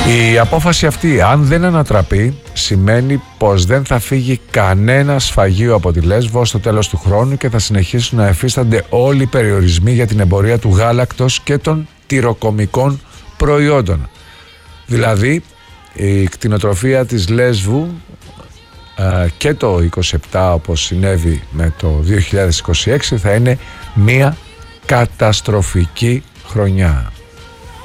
Η απόφαση αυτή, αν δεν ανατραπεί, σημαίνει πως δεν θα φύγει κανένα σφαγείο από τη Λέσβο στο τέλος του χρόνου και θα συνεχίσουν να εφίστανται όλοι οι περιορισμοί για την εμπορία του γάλακτος και των τυροκομικών προϊόντων. Δηλαδή, η κτηνοτροφία της Λέσβου και το 27, όπως συνέβη με το 2026, θα είναι μια καταστροφική χρονιά.